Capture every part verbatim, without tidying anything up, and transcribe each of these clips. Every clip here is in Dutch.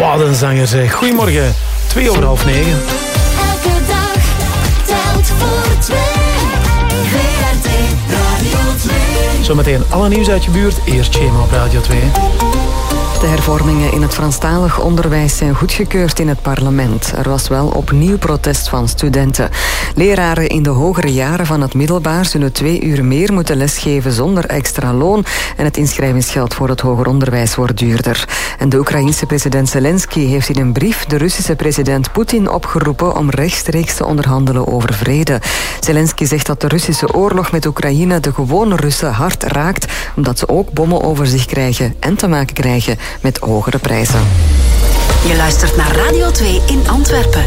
Wat een zanger zeg. Goedemorgen, twee over half negen. Elke dag telt voor twee. V R T Radio twee. Zometeen alle nieuws uit je buurt. Eerst Schema op Radio twee. De hervormingen in het Franstalig onderwijs zijn goedgekeurd in het parlement. Er was wel opnieuw protest van studenten. Leraren in de hogere jaren van het middelbaar zullen twee uur meer moeten lesgeven zonder extra loon. En het inschrijvingsgeld voor het hoger onderwijs wordt duurder. En de Oekraïense president Zelensky heeft in een brief de Russische president Poetin opgeroepen om rechtstreeks te onderhandelen over vrede. Zelensky zegt dat de Russische oorlog met Oekraïne de gewone Russen hard raakt, omdat ze ook bommen over zich krijgen en te maken krijgen met hogere prijzen. Je luistert naar Radio twee in Antwerpen.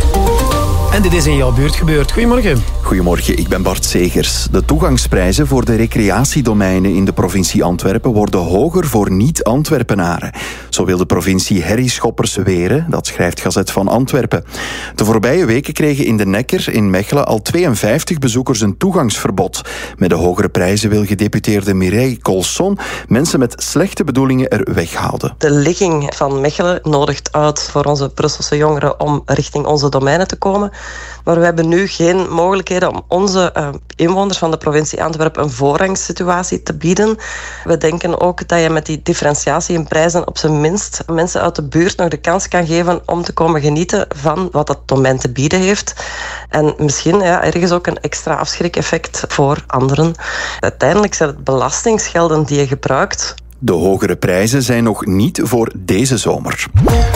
En dit is in jouw buurt gebeurd. Goedemorgen. Goedemorgen, ik ben Bart Segers. De toegangsprijzen voor de recreatiedomeinen in de provincie Antwerpen worden hoger voor niet-Antwerpenaren. Zo wil de provincie herrieschoppers weren, dat schrijft Gazet van Antwerpen. De voorbije weken kregen in de Nekker in Mechelen al tweeënvijftig bezoekers een toegangsverbod. Met de hogere prijzen wil gedeputeerde Mireille Colson mensen met slechte bedoelingen er weghouden. De ligging van Mechelen nodigt uit voor onze Brusselse jongeren om richting onze domeinen te komen. Maar we hebben nu geen mogelijkheden om onze uh, inwoners van de provincie Antwerpen een voorrangssituatie te bieden. We denken ook dat je met die differentiatie in prijzen op zijn minst mensen uit de buurt nog de kans kan geven om te komen genieten van wat dat domein te bieden heeft. En misschien ja, ergens ook een extra afschrik-effect voor anderen. Uiteindelijk zijn het belastingsgelden die je gebruikt. De hogere prijzen zijn nog niet voor deze zomer.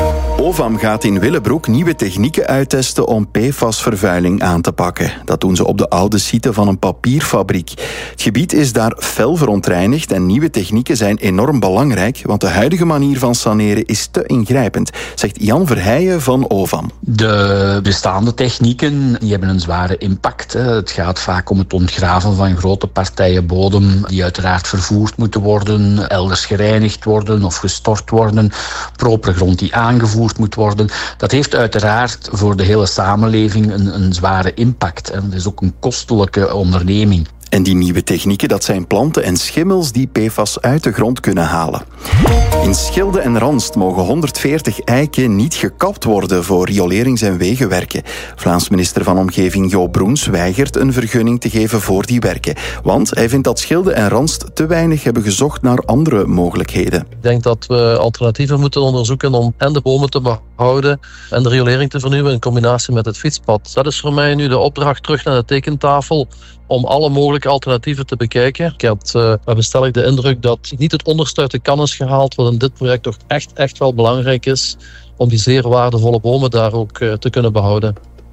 Ovam gaat in Willebroek nieuwe technieken uittesten om P F A S-vervuiling aan te pakken. Dat doen ze op de oude site van een papierfabriek. Het gebied is daar fel verontreinigd en nieuwe technieken zijn enorm belangrijk, want de huidige manier van saneren is te ingrijpend, zegt Jan Verheijen van Ovam. De bestaande technieken die hebben een zware impact. Het gaat vaak om het ontgraven van grote partijen bodem die uiteraard vervoerd moeten worden, elders gereinigd worden of gestort worden, propere grond die aangevoerd moet worden. Dat heeft uiteraard voor de hele samenleving een, een zware impact. En het is ook een kostelijke onderneming. En die nieuwe technieken, dat zijn planten en schimmels die P F A S uit de grond kunnen halen. In Schilde en Ranst mogen honderdveertig eiken niet gekapt worden voor riolerings- en wegenwerken. Vlaams minister van Omgeving Jo Broens weigert een vergunning te geven voor die werken. Want hij vindt dat Schilde en Ranst te weinig hebben gezocht naar andere mogelijkheden. Ik denk dat we alternatieven moeten onderzoeken om en de bomen te behouden en de riolering te vernieuwen in combinatie met het fietspad. Dat is voor mij nu de opdracht terug naar de tekentafel om alle mogelijke alternatieven te bekijken. Ik had uh, hebben stellig de indruk dat niet het onderste uit de kan is gehaald, wat in dit project toch echt, echt wel belangrijk is om die zeer waardevolle bomen daar ook uh, te kunnen behouden.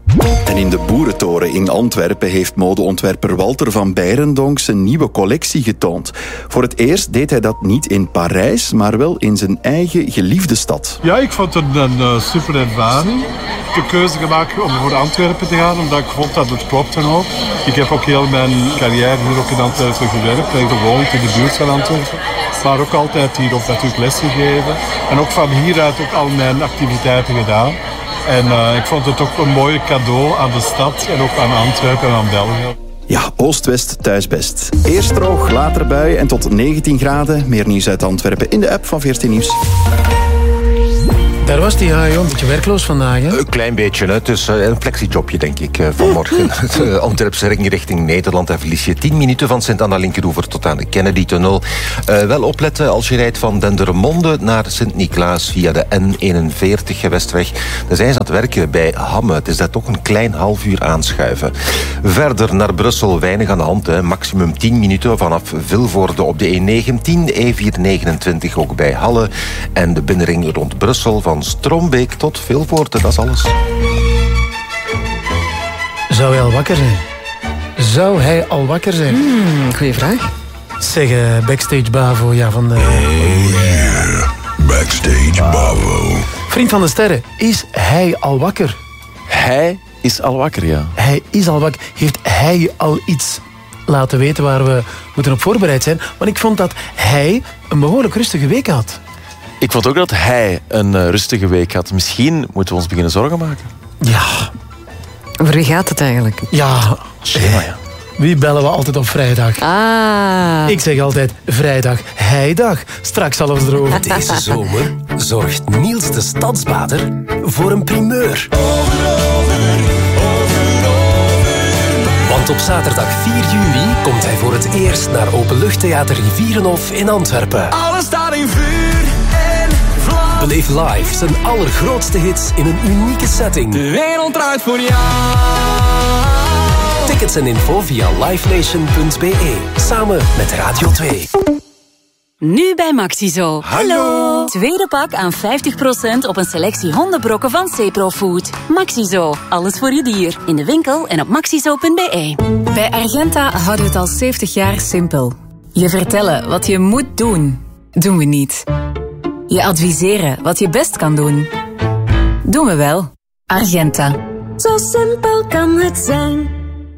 En in de Boerentoren in Antwerpen heeft modeontwerper Walter van Beirendonck zijn nieuwe collectie getoond. Voor het eerst deed hij dat niet in Parijs, maar wel in zijn eigen geliefde stad. Ja, ik vond het een uh, super ervaring. Ik heb de keuze gemaakt om voor Antwerpen te gaan, omdat ik vond dat het klopte ook. Ik heb ook heel mijn carrière hier ook in Antwerpen gewerkt en gewoond in de buurt van Antwerpen. Maar ook altijd hier ook natuurlijk lesgegeven. En ook van hieruit ook al mijn activiteiten gedaan. En uh, ik vond het ook een mooi cadeau aan de stad en ook aan Antwerpen en aan België. Ja, Oost-West thuis best. Eerst droog, later bui en tot negentien graden. Meer nieuws uit Antwerpen in de app van veertien Nieuws. Daar was die, ja, joh. Een beetje werkloos vandaag, hè? Een klein beetje, hè. Het is een flexijobje, denk ik, vanmorgen. De Antwerpse ring richting Nederland. Daar verlies je tien minuten van Sint-Anna-Linkeroever tot aan de Kennedy-tunnel. Uh, wel opletten als je rijdt van Dendermonde naar Sint-Niklaas via de N eenenveertig Westweg. Daar zijn ze aan het werken bij Hamme. Het is daar toch een klein half uur aanschuiven. Verder naar Brussel, weinig aan de hand. Hè. Maximum tien minuten vanaf Vilvoorde op de E negentien, E vierhonderdnegenentwintig ook bij Halle. En de binnenring rond Brussel van Strombeek tot Vilvoorde, dat is alles. Zou hij al wakker zijn? Zou hij al wakker zijn? Hmm, goeie vraag. Zeg, uh, Backstage Bavo, ja, van de... Oh yeah, Backstage Bavo. Vriend van de sterren, is hij al wakker? Hij is al wakker, ja. Hij is al wakker. Heeft hij al iets laten weten waar we moeten op voorbereid zijn? Want ik vond dat hij een behoorlijk rustige week had. Ik vond ook dat hij een uh, rustige week had. Misschien moeten we ons beginnen zorgen maken. Ja. Over wie gaat het eigenlijk? Ja. Schema, ja. Wie bellen we altijd op vrijdag? Ah. Ik zeg altijd vrijdag, heidag. Straks alles erover. Deze zomer zorgt Niels de Stadsbader voor een primeur. Want op zaterdag vier juli komt hij voor het eerst naar Openluchttheater Rivierenhof in Antwerpen. Alles staat in vuur en vlam. Beleef live zijn allergrootste hits in een unieke setting. De wereld draait voor jou. Tickets en info via livenation punt b e. Samen met Radio twee. Nu bij Maxizo. Hallo! Tweede pak aan vijftig procent op een selectie hondenbrokken van Ceprofood. Maxizo. Alles voor je dier. In de winkel en op maxizo punt b e. Bij Argenta houden we het al zeventig jaar simpel. Je vertellen wat je moet doen, doen we niet. Je adviseren wat je best kan doen, doen we wel. Argenta. Zo simpel kan het zijn.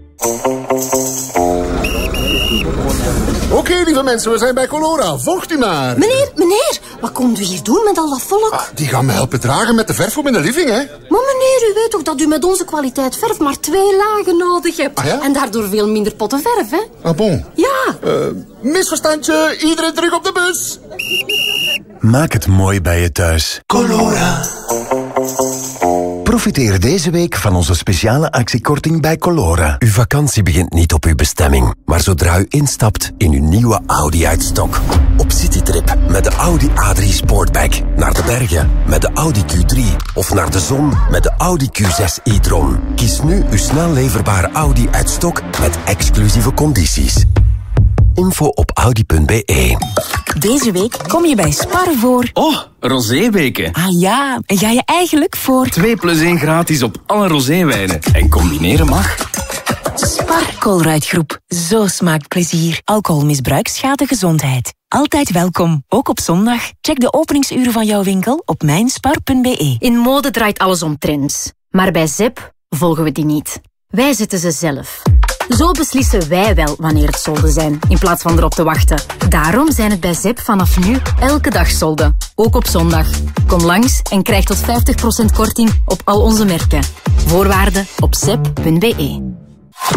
Oké, okay, lieve mensen, we zijn bij Colora. Volgt u maar. Meneer, meneer, wat komt u hier doen met al dat volk? Ah, die gaan me helpen dragen met de verf voor in de living, hè? Maar meneer, u weet toch dat u met onze kwaliteit verf maar twee lagen nodig hebt? Ah, ja? En daardoor veel minder potten verf, hè? Ah, bon. Ja. Uh, misverstandje, iedereen terug op de bus. Maak het mooi bij je thuis. Colora. Profiteer deze week van onze speciale actiekorting bij Colora. Uw vakantie begint niet op uw bestemming, maar zodra u instapt in uw nieuwe Audi uit stok. Op citytrip met de Audi A drie Sportback. Naar de bergen met de Audi Q drie. Of naar de zon met de Audi Q zes e-tron. Kies nu uw snel leverbare Audi uit stok met exclusieve condities. Info op audi punt b e. Deze week kom je bij Spar voor... Oh, roséweken. Ah ja, en ga je eigenlijk voor... twee plus één gratis op alle roséwijnen. En combineren mag. Spar Colruyt-groep. Zo smaakt plezier. Alcoholmisbruik schaadt de gezondheid. Altijd welkom, ook op zondag. Check de openingsuren van jouw winkel op mijnspar punt b e. In mode draait alles om trends. Maar bij Zep volgen we die niet. Wij zetten ze zelf. Zo beslissen wij wel wanneer het solden zijn, in plaats van erop te wachten. Daarom zijn het bij Zep vanaf nu elke dag solden. Ook op zondag. Kom langs en krijg tot vijftig procent korting op al onze merken. Voorwaarden op zep punt b e.